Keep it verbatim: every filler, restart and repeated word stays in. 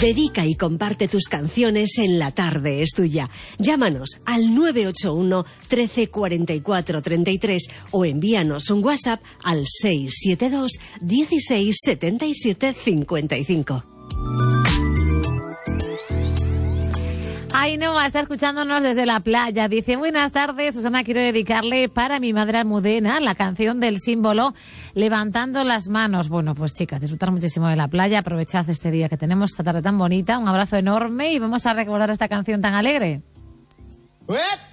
Dedica y comparte tus canciones en La Tarde es Tuya. Llámanos al nueve ocho uno, trece, cuarenta y cuatro, treinta y tres o envíanos un WhatsApp al seis siete dos, dieciséis, setenta y siete, cincuenta y cinco. Ainhoa está escuchándonos desde la playa. Dice, buenas tardes, Susana, quiero dedicarle para mi madre Almudena la canción del símbolo Levantando las manos. Bueno, pues chicas, disfrutar muchísimo de la playa, aprovechad este día que tenemos, esta tarde tan bonita. Un abrazo enorme y vamos a recordar esta canción tan alegre. ¡Uep!